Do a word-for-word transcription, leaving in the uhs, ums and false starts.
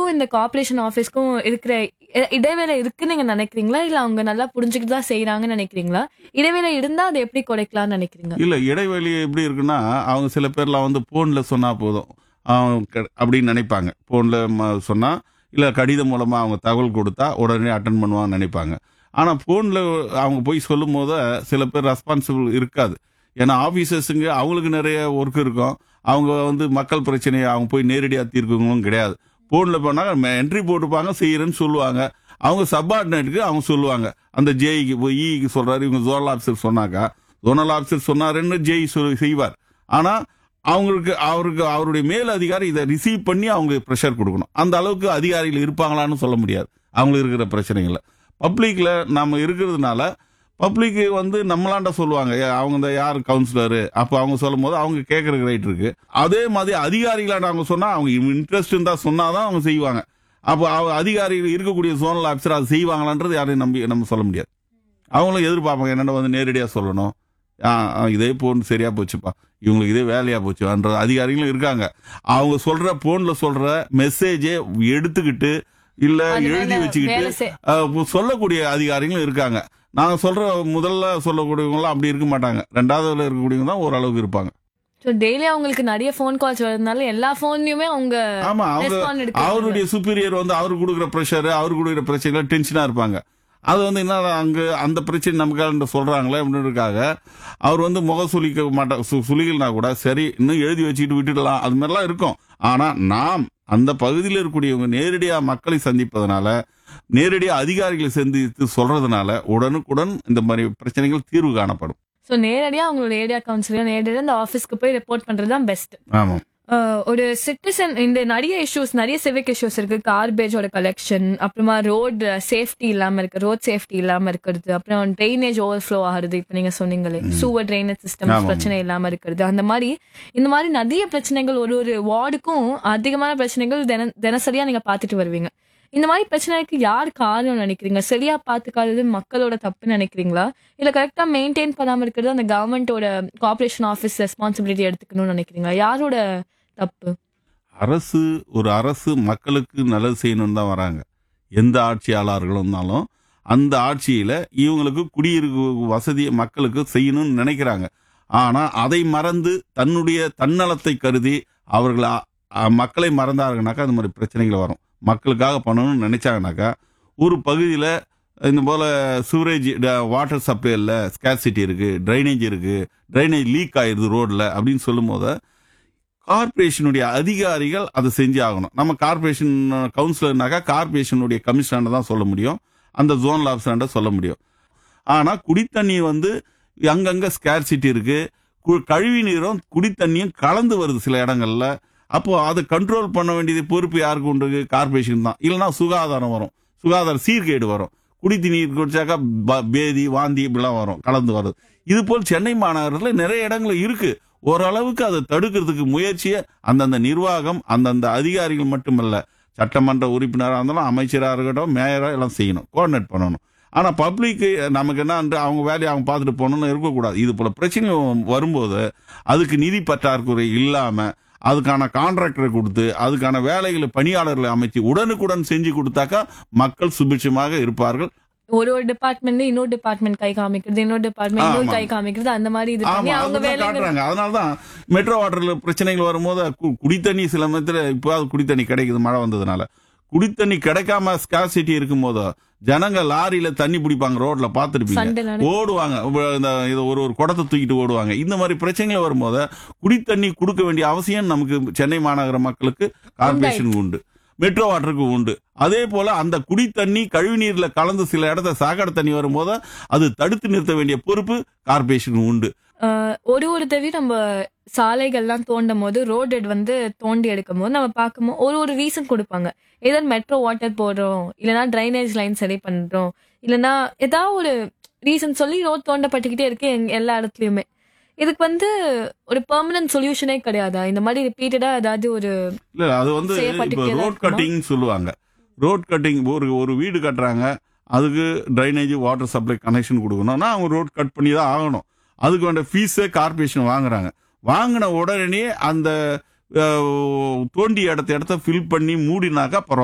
மக்களுக்கும் இந்த கார்ப்பரேஷன் ஆபீஸ்க்கும் இருக்கிற இ- இடைவேளை இருக்குன்னு நீங்க நினைக்கிறீங்களா இல்ல அவங்க நல்லா புரிஞ்சுக்கிட்டு தான் செய்யறாங்கன்னு நினைக்கிறீங்களா? இடைவேளை இருந்தா அதை எப்படி குறைக்கலாம்னு நினைக்கிறீங்க? இல்ல இடைவெளி எப்படி இருக்குன்னா, அவங்க சில பேர்லாம் வந்து போன்ல சொன்னா போதும் அவங்க க- அப்படின்னு நினைப்பாங்க. போன்ல ம- சொன்னா இல்ல கடிதம் மூலமா அவங்க தகவல் கொடுத்தா உடனே அட்டன் பண்ணுவாங்கன்னு நினைப்பாங்க. ஆனா போன்ல அவங்க போய் சொல்லும் போது சில பேர் ரெஸ்பான்சிபிள் இருக்காது. ஏன்னா ஆபீசர்ஸுங்க அவங்களுக்கு நிறைய ஒர்க் இருக்கும். அவங்க வந்து மக்கள் பிரச்சனையை அவங்க போய் நேரடியாக தீர்க்கவங்களும் கிடையாது. போன்ல போனா என்ட்ரி போட்டுப்பாங்க, செய்யறேன்னு சொல்லுவாங்க. அவங்க சப்பார்டினேட்டுக்கு அவங்க சொல்லுவாங்க. அந்த ஜேஇக்கு போய் இக்கு சொல்றாரு, இவங்க ஜோனல் ஆஃபீஸர் சொன்னாக்கா ஜோனல் ஆஃபீஸர் சொன்னாருன்னு ஜேஇ சொல் செய்வார். ஆனா அவங்களுக்கு அவருக்கு அவருடைய மேல் அதிகாரி இதை ரிசீவ் பண்ணி அவங்க ப்ரெஷர் கொடுக்கணும். அந்த அளவுக்கு அதிகாரிகள் இருப்பாங்களான்னு சொல்ல முடியாது அவங்களுக்கு இருக்கிற பிரச்சனைகளை. பப்ளிக்ல நாம இருக்கிறதுனால பப்ளிக் வந்து நம்மளாண்ட சொல்லுவாங்க, ஏ, அவங்க இந்த யார் கவுன்சிலரு, அப்போ அவங்க சொல்லும் போது அவங்க கேட்கறதுக்கு ரைட் இருக்கு. அதே மாதிரி அதிகாரிகளாண்ட அவங்க சொன்னா அவங்க இன்ட்ரெஸ்ட் இருந்தா சொன்னாதான் அவங்க செய்வாங்க. அப்போ அவங்க அதிகாரிகள் இருக்கக்கூடிய ஜோனல் ஆஃபீஸர் அதை செய்வாங்களான்றது யாரையும் நம்பி நம்ம சொல்ல முடியாது. அவங்களும் எதிர்பார்ப்பாங்க என்னென்ன வந்து நேரடியாக சொல்லணும். ஆ, ஆ, இதே போன் சரியா போச்சுப்பா, இவங்களுக்கு இதே வேலையா போச்சுன்ற அதிகாரிகளும் இருக்காங்க. அவங்க சொல்ற போன்ல சொல்ற மெசேஜை எடுத்துக்கிட்டு இல்ல அது எழுதி மேல வச்சுக்கிட்டு வேலை செய்- அஹ், சொல்லக்கூடிய அதிகாரிகளும் இருக்காங்க. நாங்க சொல்ற முதல்ல சொல்லக்கூடியவங்களாம் அப்படி இருக்க மாட்டாங்க. ரெண்டாவதுல இருக்கக்கூடியவங்க தான் ஓரளவுக்கு இருப்பாங்க. So, daily அவங்களுக்கு நிறைய ஃபோன் கால்ஸ் வரதுனால எல்லா போன்லயுமே அவங்க ஆமா, அவங்க ரெஸ்பாண்ட் எடுக்கிறாங்க. அவருடைய சுப்பீரியர் வந்து அவருக்கு கொடுக்குற ப்ரெஷர், அவருக்கு கொடுக்குற பிரச்சனைகள் டென்ஷனா இருப்பாங்க. அது வந்து என்ன அங்க அந்த பிரச்சனை நமக்கு சொல்றாங்களே அப்படின்றதுக்காக அவர் வந்து முக சுளிக்க மாட்டா சு- சுளிகள்னா கூட சரி இன்னும் எழுதி வச்சுக்கிட்டு விட்டுடலாம், அது மாதிரிலாம் இருக்கும். ஆனா நாம் அந்த பகுதியில் இருக்கக்கூடியவங்க நேரடியா மக்களை சந்திப்பதனால, நேரடியா அதிகாரிகளை சந்தித்து சொல்றதுனால உடனுக்குடன் இந்த மாதிரி பிரச்சனைகள் தீர்வு காணப்படும். ஸோ நேரடியா அவங்களோட ஏரியா கவுன்சிலர் நேரடியா அந்த ஆஃபீஸ்க்கு போய் ரிப்போர்ட் பண்றது தான் பெஸ்ட். ஆமாம். ஒரு சிட்டிசன் இந்த நிறைய இஷ்யூஸ் நிறைய சிவிக் இஷ்யூஸ் இருக்கு. கார்பேஜோட கலெக்ஷன், அப்புறமா ரோடு சேஃப்டி இல்லாம இருக்கு, ரோட் சேஃப்டி இல்லாம இருக்கிறது, அப்புறம் ட்ரைனேஜ் ஓவர்ஃப்ளோ ஆகுறது. இப்ப நீங்க சொன்னீங்களே சூவர் ட்ரைனேஜ் சிஸ்டம் ஆமாம். பிரச்சனை இல்லாம இருக்கிறது. அந்த மாதிரி இந்த மாதிரி நிறைய பிரச்சனைகள் ஒரு ஒரு வார்டுக்கும் அதிகமான பிரச்சனைகள் தின தினசரியா நீங்க பாத்துட்டு வருவீங்க. இந்த மாதிரி பிரச்சனைக்கு யார் காரணம் நினைக்கிறீங்க? சரியா பாத்துக்காதது மக்களோட தப்புன்னு நினைக்கிறீங்களா இல்ல கரெக்டா மெயின்டைன் பண்ணாம இருக்கிறது அந்த கவர்மெண்டோட கார்பரேஷன் ஆஃபீஸ் ரெஸ்பான்சிபிலிட்டி எடுத்துக்கணும்னு நினைக்கிறீங்களா? யாரோட தப்பு? அரசு ஒரு அரசு மக்களுக்கு நல்லது செய்யணும்னு தான் வராங்க. எந்த ஆட்சியாளர்களும் இருந்தாலும் அந்த ஆட்சியில இவங்களுக்கு குடியிருப்பு வசதி மக்களுக்கு செய்யணும்னு நினைக்கிறாங்க. ஆனா அதை மறந்து தன்னுடைய தன்னலத்தை கருதி அவர்கள் அ- அ- மக்களை மறந்தாருனாக்கா அந்த மாதிரி பிரச்சனைகள் வரும். மக்களுக்காக பண்ணணும்னு நினைச்சாங்கனாக்கா ஒரு பகுதியில் இந்த போல சூரேஜ் வாட்டர் சப்ளைல ஸ்கேர்சிட்டி இருக்கு, ட்ரைனேஜ் இருக்கு, ட்ரைனேஜ் லீக் ஆயிருது ரோட்ல அப்படின்னு சொல்லும் போது கார்பரேஷனுடைய அதிகாரிகள் அதை செஞ்சு ஆகணும். நம்ம கார்பரேஷன் கவுன்சிலர்னாக்கா கார்பரேஷனுடைய கமிஷனர் தான் சொல்ல முடியும், அந்த ஜோனல் ஆஃபீஸர் சொல்ல முடியும். ஆனா குடித்தண்ணி வந்து அங்கங்க ஸ்கேர்சிட்டி இருக்கு, கு- கழிவு நீரும் குடித்தண்ணியும் கலந்து வருது சில இடங்கள்ல. அப்போ அதை கண்ட்ரோல் பண்ண வேண்டியது பொறுப்பு யாருக்கு உண்டு? கார்பரேஷன் தான். இல்லைன்னா சுகாதாரம் வரும், சுகாதார சீர்கேடு வரும். குடித்து நீர் குடிச்சாக்கா ப- பேதி வாந்தி இப்படிலாம் வரும், கலந்து வருது. இது போல் சென்னை மாநகரத்தில் நிறைய இடங்கள் இருக்கு. ஓரளவுக்கு அதை தடுக்கிறதுக்கு முயற்சியை அந்தந்த நிர்வாகம் அந்தந்த அதிகாரிகள் மட்டுமல்ல, சட்டமன்ற உறுப்பினராக இருந்தாலும் அமைச்சராக இருக்கட்டும் மேயரா எல்லாம் செய்யணும், கோஆர்டினேட் பண்ணணும். ஆனா பப்ளிக் நமக்கு என்ன அவங்க வேலையை அவங்க பார்த்துட்டு போகணும்னு இருக்கக்கூடாது. இது போல பிரச்சனை வரும்போது அதுக்கு நிதி பற்றாக்குறை இல்லாம அதுக்கான கான்ட்ராக்டரை கொடுத்து அதுக்கான வேலைகளை பணியாளர்களை அமைச்சு உடனுக்குடன் செஞ்சு கொடுத்தாக்கா மக்கள் சுபிட்சமாக இருப்பார்கள். ஒரு ஒரு டிபார்ட்மெண்ட் இன்னொரு டிபார்ட்மெண்ட் கை காமிக்கிறது, இன்னொரு டிபார்ட்மெண்ட் இன்னொரு ஆமா. கை காமிக்கிறது, அந்த மாதிரி இது பண்ணி ஆமா, அவங்க அதுதான் வேலைகள் காட்டுறாங்க. அதனாலதான் மெட்ரோ வாட்டர்ல பிரச்சனைகள் வரும்போது கு- குடித்தண்ணி சில நேரத்துல இப்போ குடித்தண்ணி கிடைக்குது மழை வந்ததுனால. குடித்தண்ணி கிடைக்காம ஸ்கார்சிட்டி இருக்கும் போது ஜனங்க லாரியில தண்ணி பிடிப்பாங்க, ரோட்ல பாத்துருப்பீங்க, சண்டை நடக்கும். ஓடுவாங்க. உ- இந்த இது ஒரு ஒரு குடத்தை தூக்கிட்டு ஓடுவாங்க. இந்த மாதிரி பிரச்சனைகள் வரும்போது குடித்தண்ணி கொடுக்க வேண்டிய அவசியம் நமக்கு சென்னை மாநகர மக்களுக்கு கார்பரேஷன் உண்டு, மெட்ரோ வாட்டருக்கு உண்டு. அதே போல அந்த குடித்தண்ணி கழிவு நீர்ல கலந்து சில இடத்துல சாக்கடை தண்ணி வரும்போது அது தடுத்து நிறுத்த வேண்டிய பொறுப்பு கார்பரேஷன் உண்டு. ஆஹ் ஒரு ஒரு தடவை நம்ம சாலைகள்லாம் தோண்டும் போது ரோடு வந்து தோண்டி எடுக்கும் போது நம்ம பார்க்கும்போது ஒரு ஒரு ரீசன் கொடுப்பாங்க. ஏதாவது மெட்ரோ வாட்டர் போடுறோம், இல்லைன்னா ட்ரைனேஜ் லைன் சரி பண்றோம், இல்லைன்னா ஏதாவது ஒரு ரீசன் சொல்லி ரோட் தோண்டப்பட்டுக்கிட்டே இருக்கு எங்க- எல்லா இடத்துலயுமே. இதுக்கு வந்து ஒரு பெர்மனன்ட் சொல்யூஷனே கிடையாதா? இந்த மாதிரி ரிப்பீட்டடா ஏதாவது ஒரு இல்ல அது வந்து இப்போ செய்யப்பட்டுக்கிட்டே தான் ரோட் இருக்குமா? கட்டிங் சொல்லுவாங்க. ரோட் கட்டிங் ஒரு ஒரு வீடு கட்டுறாங்க, அதுக்கு ட்ரைனேஜ் வாட்டர் சப்ளை கனெக்ஷன் கொடுக்கணும்னா அவங்க ரோட் கட் பண்ணி தான் ஆகணும். அதுக்கு வேண்டிய ஃபீஸை கார்பரேஷன் வாங்குறாங்க. வாங்கின உடனே அந்த அஹ், தோண்டிய இடத்த இடத்த ஃபில் பண்ணி மூடினாக்கா பரவாயில்ல.